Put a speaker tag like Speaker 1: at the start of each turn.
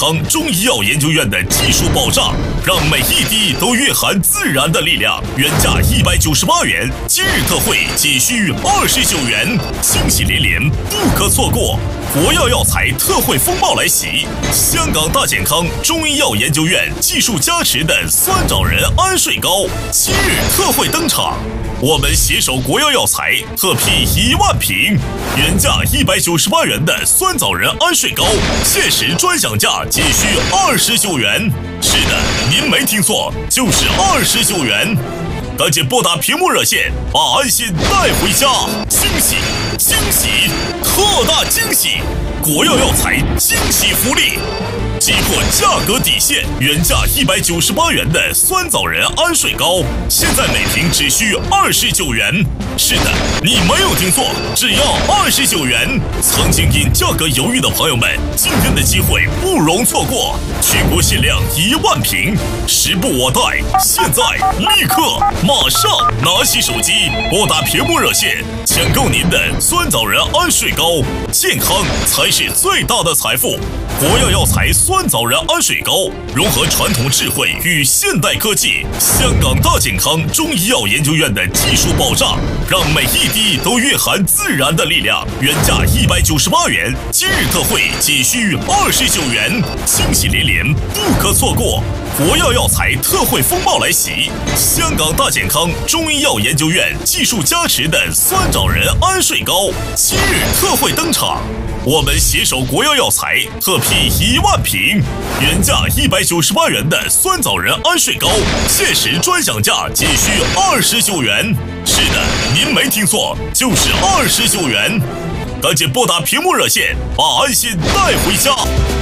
Speaker 1: 康中医药研究院的技术保障，让每一滴都蕴含自然的力量。原价198元，今日特惠仅需29元，惊喜连连，不可错过。国药药材特惠风暴来袭，香港大健康中医药研究院技术加持的酸枣仁安睡膏今日特惠登场。我们携手国药药材特批1万瓶，原价198元的酸枣仁安睡膏，限时专享价仅需29元。是的，您没听错，就是29元。赶紧拨打屏幕热线，把安心带回家！惊喜，惊喜，特大惊喜！国药药材惊喜福利，击破价格底线，原价198元的酸枣仁安睡膏，现在每瓶只需29元。是的，你没有听错，只要29元。曾经因价格犹豫的朋友们，今天的机会不容错过，全国限量1万瓶，时不我待，现在立刻马上拿起手机，拨打屏幕热线，抢购您的酸枣仁安睡膏。健康才是最大的财富。国药药材酸枣仁安睡膏融合传统智慧与现代科技，香港大健康中医药研究院的技术保障，让每一滴都蕴含自然的力量。原价198元，今日特惠仅需29元，惊喜连连，不可错过。国药药材特惠风暴来袭，香港大健康中医药研究院技术加持的酸枣仁安睡膏今日特惠登场。我们携手国药药材特批1万瓶，原价198元的酸枣仁安睡膏，限时专享价仅需29元。是的，您没听错，就是29元。赶紧拨打屏幕热线，把安心带回家。